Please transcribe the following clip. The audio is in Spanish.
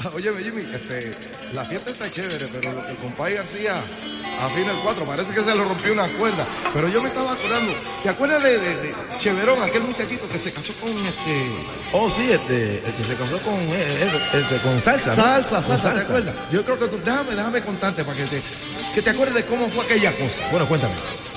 Óyeme, Jimmy, la fiesta está chévere, pero lo que el compadre García afina el 4, parece que se le rompió una cuerda. Pero yo me estaba acordando, ¿te acuerdas de Cheverón, aquel muchachito que se casó con Oh, sí, se casó con Salsa, ¿no? Salsa, ¿te acuerdas? Yo creo que tú, déjame contarte para que te acuerdes de cómo fue aquella cosa. Bueno, cuéntame.